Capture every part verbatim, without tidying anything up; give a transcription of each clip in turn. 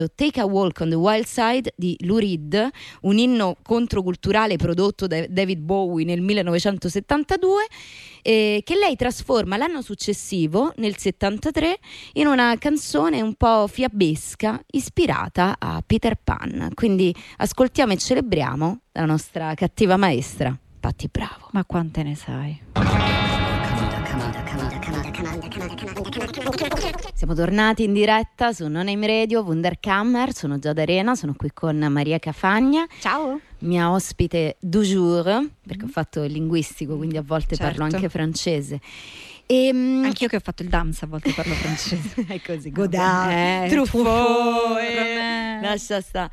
Take a Walk on the Wild Side di Lou Reed, un inno controculturale prodotto da David Bowie nel millenovecentosettantadue, eh, che lei trasforma l'anno successivo, nel settantatré, in una canzone un po' fiabesca ispirata a Peter Pan. Quindi ascoltiamo e celebriamo la nostra cattiva maestra Patti Bravo. Ma quante ne sai? Siamo tornati in diretta su Non Aim Radio, Wunderkammer. Sono Giada Arena, sono qui con Maria Cafagna. Ciao. Mia ospite du jour, perché ho fatto il linguistico, quindi a volte Certo. parlo anche francese. E, Anch'io che ho fatto il dams a volte parlo francese. è così, Godard, eh, Truffaut, Truffaut, eh, Romain. lascia sta.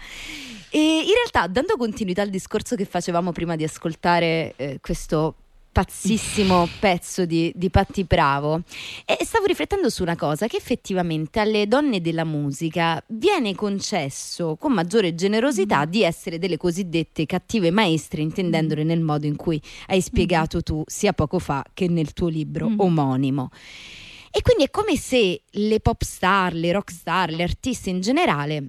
E in realtà, dando continuità al discorso che facevamo prima di ascoltare eh, questo pazzissimo pezzo di, di Patti Bravo, e stavo riflettendo su una cosa, che effettivamente alle donne della musica viene concesso con maggiore generosità di essere delle cosiddette cattive maestre, intendendole nel modo in cui hai spiegato tu sia poco fa che nel tuo libro Mm. omonimo. E quindi è come se le pop star, le rock star, le artiste in generale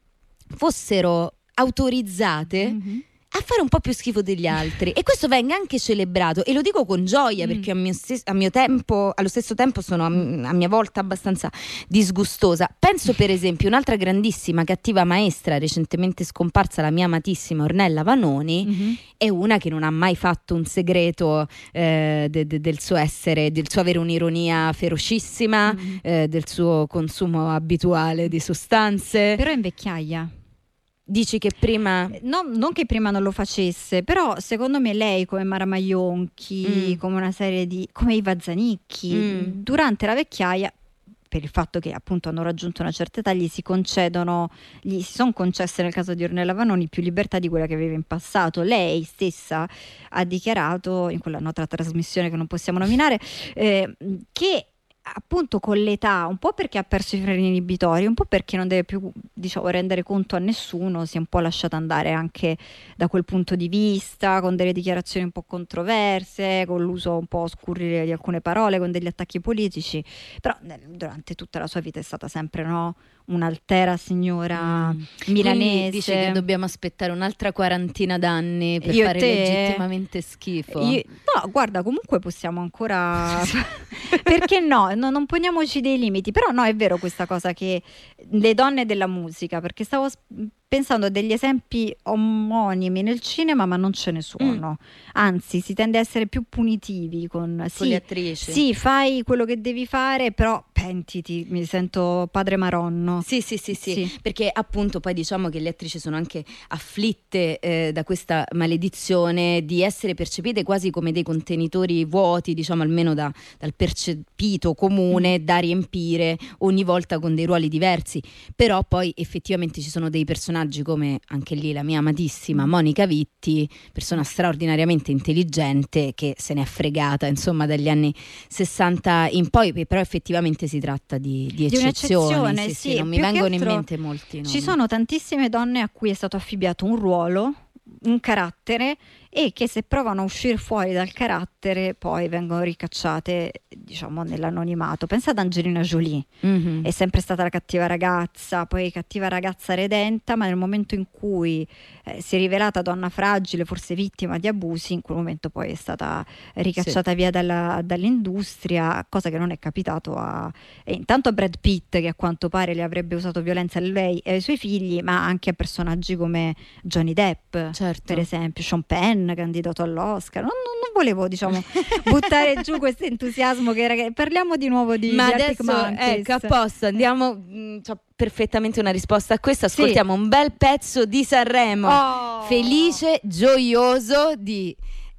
fossero autorizzate Mhm. a fare un po' più schifo degli altri, e questo venga anche celebrato, e lo dico con gioia, Mm. perché a mio, stes- a mio tempo, allo stesso tempo sono a, m- a mia volta abbastanza disgustosa. Penso per esempio un'altra grandissima cattiva maestra recentemente scomparsa, la mia amatissima Ornella Vanoni, Mhm. è una che non ha mai fatto un segreto eh, de- de- del suo essere, del suo avere un'ironia ferocissima, Mhm. eh, del suo consumo abituale di sostanze. Però è in vecchiaia. Dici che prima... No, non che prima non lo facesse, però secondo me lei, come Mara Maionchi, Mm. come una serie di, come Iva Zanicchi, Mm. durante la vecchiaia, per il fatto che appunto hanno raggiunto una certa età, gli si concedono, gli si sono concesse nel caso di Ornella Vanoni più libertà di quella che aveva in passato. Lei stessa ha dichiarato in quella nota trasmissione che non possiamo nominare, eh, che appunto con l'età, un po' perché ha perso i freni inibitori, un po' perché non deve più, diciamo, rendere conto a nessuno, si è un po' lasciata andare anche da quel punto di vista, con delle dichiarazioni un po' controverse, con l'uso un po' scurrile di alcune parole, con degli attacchi politici. Però nel- durante tutta la sua vita è stata sempre, no, un'altera signora Mm. milanese. Quindi dici che dobbiamo aspettare un'altra quarantina d'anni per Io e fare te? legittimamente schifo? Io- no, guarda, comunque possiamo ancora perché no? No, non poniamoci dei limiti, però no, è vero questa cosa che le donne della musica, perché stavo s- pensando a degli esempi omonimi nel cinema, ma non ce ne sono. Anzi, si tende a essere più punitivi con Con sì, le attrici? sì, fai quello che devi fare, però pentiti, mi sento padre Maronno. Sì, sì, sì, sì, Sì. perché appunto poi diciamo che le attrici sono anche afflitte eh, da questa maledizione di essere percepite quasi come dei contenitori vuoti, diciamo almeno da- dal percepito comune, da riempire ogni volta con dei ruoli diversi. Però poi effettivamente ci sono dei personaggi come anche lì la mia amatissima Monica Vitti, persona straordinariamente intelligente che se n'è fregata insomma dagli anni sessanta in poi, però effettivamente si tratta di, di Di eccezioni. un'eccezione, sì, sì, sì, non mi più che vengono in altro mente molti nomi. Ci sono tantissime donne a cui è stato affibbiato un ruolo, un carattere, e che se provano a uscire fuori dal carattere poi vengono ricacciate, diciamo, nell'anonimato. Pensa ad Angelina Jolie, Mhm. è sempre stata la cattiva ragazza, poi cattiva ragazza redenta, ma nel momento in cui eh, si è rivelata donna fragile, forse vittima di abusi, in quel momento poi è stata ricacciata via dalla- dall'industria, cosa che non è capitato a e intanto a Brad Pitt, che a quanto pare le avrebbe usato violenza a lei e ai suoi figli, ma anche a personaggi come Johnny Depp, Certo. per esempio, Sean Penn, candidato all'Oscar. Non, non- non volevo, diciamo, buttare giù questo entusiasmo che era che- parliamo di nuovo di, Ma di Arctic adesso Monkeys. ecco, a posto, andiamo, mh, c'ho perfettamente una risposta a questo. Sì. Ascoltiamo un bel pezzo di Sanremo, Oh! felice, gioioso, di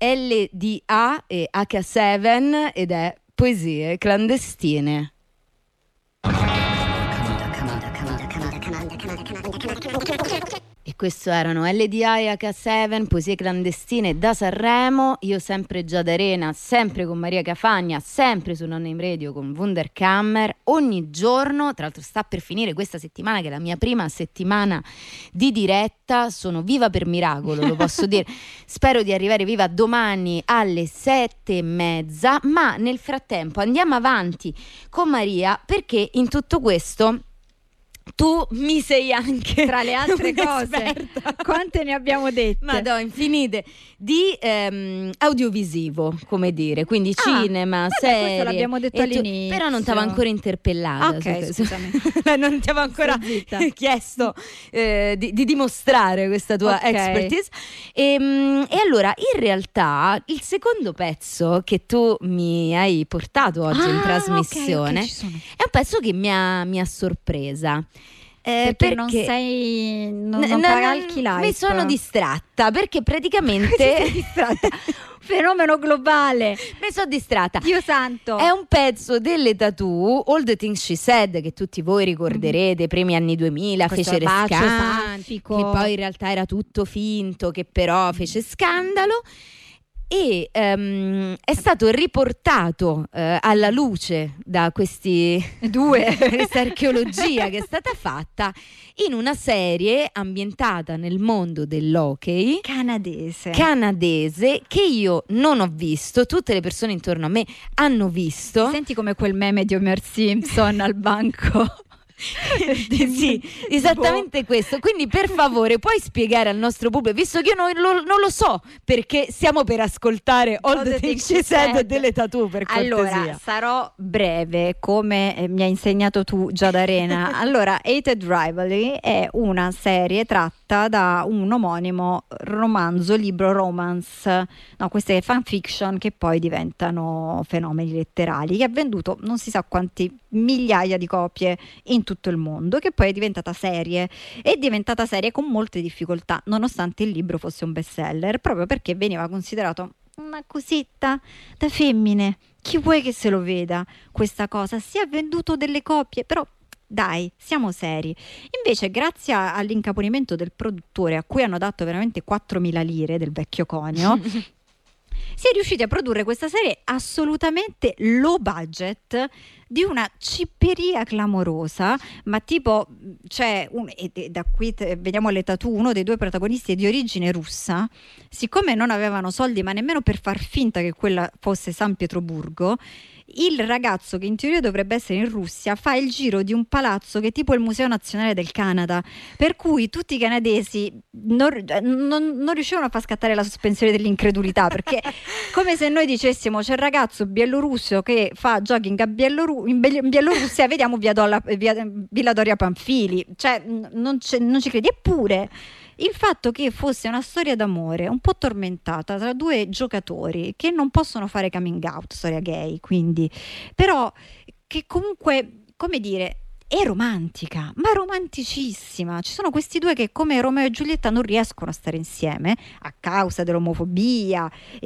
L D A e H sette, ed è Poesie clandestine. E questo erano L D A e H sette, Poesie clandestine da Sanremo. Io sempre Giada Arena, sempre con Maria Cafagna, sempre su Non Name Radio con Wunderkammer. Ogni giorno, tra l'altro sta per finire questa settimana che è la mia prima settimana di diretta, sono viva per miracolo, lo posso dire. Spero di arrivare viva domani alle sette e mezza, ma nel frattempo andiamo avanti con Maria, perché in tutto questo tu mi sei anche tra le altre cose, quante ne abbiamo dette? Madò, infinite, di ehm, audiovisivo, come dire, quindi ah, cinema, vabbè, serie. Questo l'abbiamo detto tu, all'inizio. però non ti avevo ancora interpellata. Ok, scusami. Non ti avevo ancora chiesto eh, di, di dimostrare questa tua okay. expertise. E, e allora, in realtà, il secondo pezzo che tu mi hai portato oggi ah, in trasmissione okay, okay, è un pezzo che mi ha, mi ha sorpresa. Eh, perché, perché non sei non, non n- cavalchi l'hype. Mi sono distratta perché praticamente sei distratta? Fenomeno globale. Mi sono distratta. Dio santo. È un pezzo delle Tattoo, All the Things She Said, che tutti voi ricorderete, primi anni duemila, questo fece scandalo, che poi in realtà era tutto finto, che però fece scandalo. E um, è stato riportato uh, alla luce da questi due, questa archeologia che è stata fatta in una serie ambientata nel mondo dell'hockey canadese. canadese che io non ho visto, tutte le persone intorno a me hanno visto. Senti come quel meme di Homer Simpson al banco. Sì, esattamente questo. Quindi per favore puoi spiegare al nostro pubblico, visto che io non lo, non lo so, perché stiamo per ascoltare All, All the Things She Said delle Tattoo, per cortesia. Allora sarò breve, come eh, mi hai insegnato tu già da Arena. Allora, Hated Rivalry è una serie tratta da un omonimo romanzo, libro romance, no, queste fanfiction che poi diventano fenomeni letterali, che ha venduto non si sa quanti migliaia di copie in tutto il mondo, che poi è diventata serie. È diventata serie con molte difficoltà, nonostante il libro fosse un bestseller, proprio perché veniva considerato una cosetta da femmine. Chi vuoi che se lo veda questa cosa? Si è venduto delle copie, però dai, siamo seri. Invece, grazie all'incaponimento del produttore, a cui hanno dato veramente quattromila lire del vecchio conio, si è riusciti a produrre questa serie assolutamente low budget, di una cipperia clamorosa, ma tipo c'è un, e, e da qui te, vediamo le Tattoo, uno dei due protagonisti è di origine russa. Siccome non avevano soldi ma nemmeno per far finta che quella fosse San Pietroburgo, il ragazzo, che in teoria dovrebbe essere in Russia, fa il giro di un palazzo che è tipo il Museo Nazionale del Canada, per cui tutti i canadesi non, non, non riuscivano a far scattare la sospensione dell'incredulità, perché come se noi dicessimo c'è il ragazzo bielorusso che fa jogging a Bieloru- in, Be- in Bielorussia, vediamo via, Dolla, via Villa Doria Pamphili, cioè non, non ci credi. Eppure il fatto che fosse una storia d'amore un po' tormentata tra due giocatori che non possono fare coming out, storia gay, quindi, però che comunque, come dire, è romantica, ma romanticissima. Ci sono questi due che, come Romeo e Giulietta, non riescono a stare insieme a causa dell'omofobia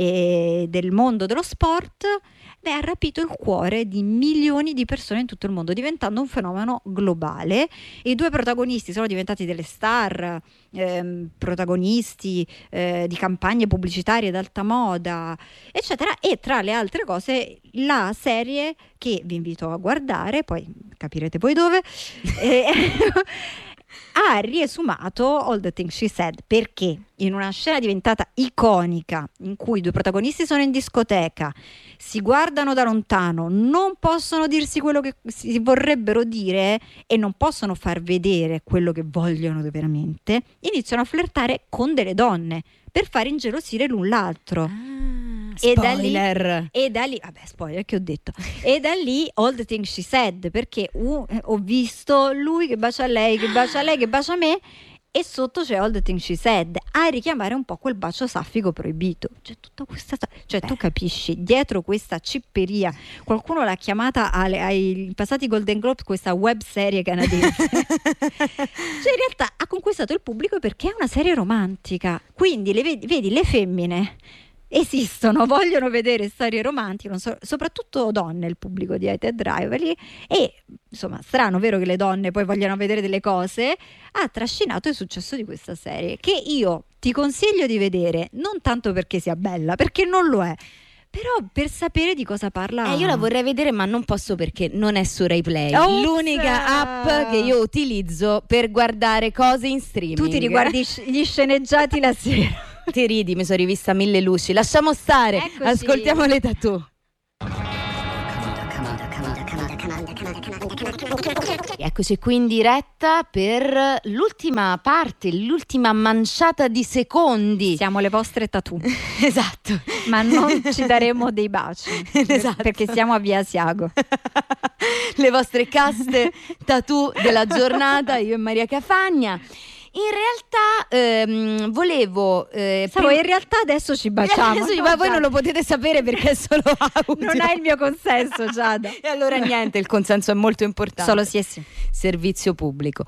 e del mondo dello sport. Beh, ha rapito il cuore di milioni di persone in tutto il mondo, diventando un fenomeno globale. I due protagonisti sono diventati delle star, ehm, protagonisti eh, di campagne pubblicitarie d'alta moda, eccetera. E tra le altre cose, la serie che vi invito a guardare, poi capirete poi dove, eh, ha riesumato All the Things She Said, perché in una scena diventata iconica, in cui i due protagonisti sono in discoteca, si guardano da lontano, non possono dirsi quello che si vorrebbero dire e non possono far vedere quello che vogliono veramente, iniziano a flirtare con delle donne per far ingelosire l'un l'altro. Ah, e spoiler. Da lì, e da lì, vabbè, spoiler che ho detto. E da lì All the Things She Said, perché uh, ho visto lui che bacia lei, che bacia lei, che bacia me, e sotto c'è All the Things She Said, a richiamare un po' quel bacio saffico proibito. C'è tutta questa, cioè Beh. tu capisci, dietro questa cipperia, qualcuno l'ha chiamata alle, ai passati Golden Globe questa web serie canadese. Cioè in realtà ha conquistato il pubblico perché è una serie romantica. Quindi le vedi, vedi le femmine esistono, vogliono vedere storie romantiche, non so, soprattutto donne, il pubblico di Hated Rivalry, e insomma, strano, vero, che le donne poi vogliano vedere delle cose, ha trascinato il successo di questa serie, che io ti consiglio di vedere, non tanto perché sia bella, perché non lo è, però per sapere di cosa parla. Eh, io la vorrei vedere, ma non posso perché non è su Rai Play. Ops! L'unica app che io utilizzo per guardare cose in streaming. Tu ti riguardi gli sceneggiati la sera. Ti ridi, mi sono rivista Mille luci. Lasciamo stare, Eccoci. Ascoltiamo le Tattoo. Come on, come on, come on, come on, come on, come on, come on, come on. Eccoci qui in diretta per l'ultima parte, l'ultima manciata di secondi. Siamo le vostre tattoo. Esatto. Ma non ci daremo dei baci. Esatto. Perché siamo a Via Asiago. Le vostre caste tattoo della giornata, io e Maria Cafagna. In realtà ehm, volevo eh, Stavo, prim- in realtà adesso ci baciamo. Adesso, no, ma voi Giada. non lo potete sapere perché è solo audio. Non hai il mio consenso, Giada. E allora niente, il consenso è molto importante. Solo sì e sì. Servizio pubblico.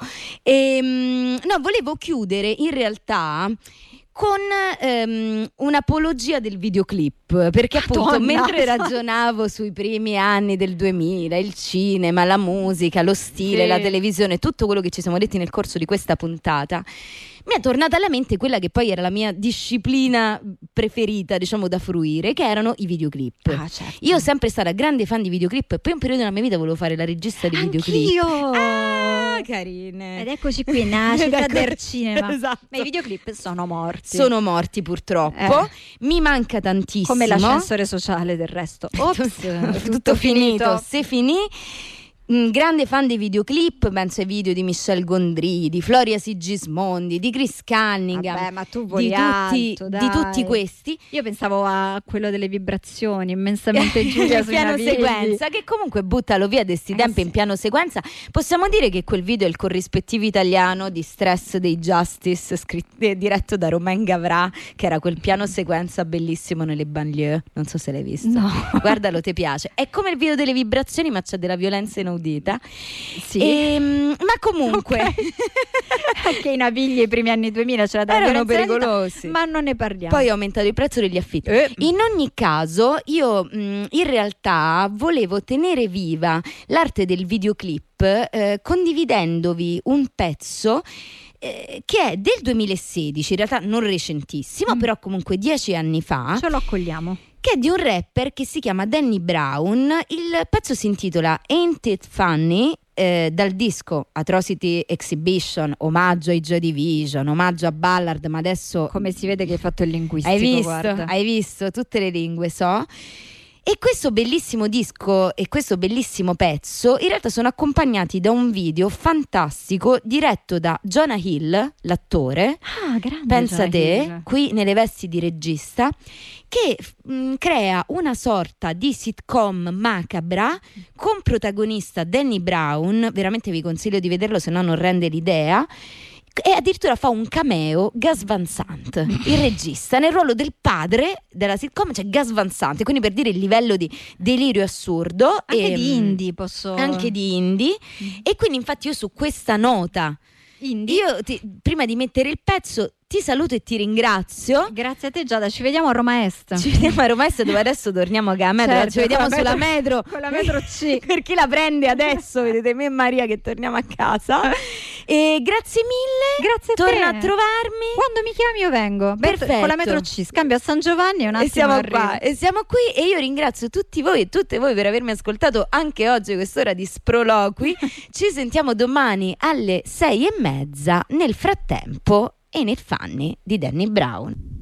Ehm, no, volevo chiudere in realtà con ehm, un'apologia del videoclip, perché appunto Madonna. mentre ragionavo sui primi anni del duemila, il cinema, la musica, lo stile, Sì. la televisione, tutto quello che ci siamo detti nel corso di questa puntata, mi è tornata alla mente quella che poi era la mia disciplina preferita, diciamo, da fruire, che erano i videoclip. Ah, certo. Io ho sempre stata grande fan di videoclip, poi un periodo della mia vita volevo fare la regista di videoclip. Anch'io. Ah, carine. Ed eccoci qui, nella città Ecco. del cinema. Esatto. Ma i videoclip sono morti. Sono morti purtroppo, Eh. mi manca tantissimo. Come l'ascensore sociale del resto. Ops, tutto, tutto finito, se finì. Mm, grande fan dei videoclip, penso ai video di Michel Gondry, di Floria Sigismondi, di Chris Cunningham. Vabbè, ma tu voli di tutti, alto, dai. di tutti questi. Io pensavo a quello delle vibrazioni, immensamente Giulia Il sui piano navigli. sequenza, che comunque buttalo via desti Eh, tempi sì. in piano sequenza. Possiamo dire che quel video è il corrispettivo italiano di Stress dei Justice, scritto, eh, diretto da Romain Gavras, che era quel piano sequenza bellissimo nelle banlieue. Non so se l'hai visto. No. Guardalo, ti piace. È come il video delle vibrazioni, ma c'è della violenza inaudita. Sì. Ehm, ma comunque Ok. Anche i navigli ai primi anni duemila c'era da erano violenza inaudita, pericolosi. ma non ne parliamo. Poi è aumentato il prezzo degli affitti. Eh. In ogni caso, io mh, in realtà volevo tenere viva l'arte del videoclip eh, condividendovi un pezzo eh, che è del duemilasedici, in realtà non recentissimo, Mm. però comunque dieci anni fa, Ce lo accogliamo. che è di un rapper che si chiama Danny Brown. Il pezzo si intitola Ain't It Funny, eh, dal disco Atrocity Exhibition, omaggio ai Joy Division, omaggio a Ballard, ma adesso Come si vede che hai fatto il linguistico, hai visto, guarda. hai visto tutte le lingue, so. E questo bellissimo disco e questo bellissimo pezzo in realtà sono accompagnati da un video fantastico diretto da Jonah Hill, l'attore, Ah, grande pensa Jonah te, Hill. qui nelle vesti di regista, che mh, crea una sorta di sitcom macabra con protagonista Danny Brown. Veramente vi consiglio di vederlo, se no non rende l'idea. E addirittura fa un cameo Gus Van Sant, il regista, nel ruolo del padre della sitcom, c'è Gus Van Sant, quindi per dire il livello di delirio assurdo. Anche e, di indie posso... anche di indie. E quindi infatti io su questa nota, indie. io ti- prima di mettere il pezzo ti saluto e ti ringrazio. Grazie a te, Giada, ci vediamo a Roma Est. Ci vediamo a Roma Est, dove adesso torniamo a metro, Certo, ci vediamo con la sulla metro- metro, con la metro C. Per chi la prende adesso, vedete me e Maria che torniamo a casa. E grazie mille. Grazie a te. Torna a trovarmi. Quando mi chiami io vengo. Beh, Perfetto. con la metro C, scambio a San Giovanni e un attimo E siamo arrivo. qua, e siamo qui, e io ringrazio tutti voi e tutte voi per avermi ascoltato anche oggi, quest'ora di sproloqui. Ci sentiamo domani alle sei e mezza. Nel frattempo, Ain't It Funny di Danny Brown.